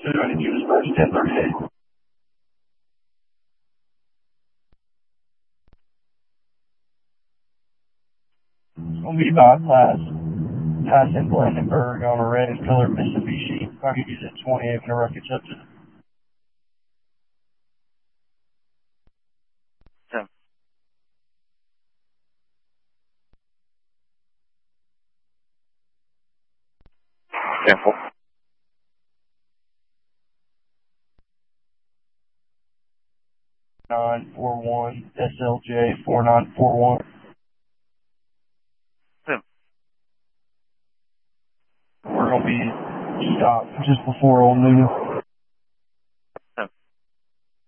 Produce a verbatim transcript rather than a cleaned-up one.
Trying to use first ten thirty-eight. It's gonna be about class Tyson Blandenberg on a red and colored Mitsubishi. If I could use it twenty-eight when the rocket's up to ten. Careful. nine four one S L J four nine four one. ten. We're gonna be stopped just before Old Newman.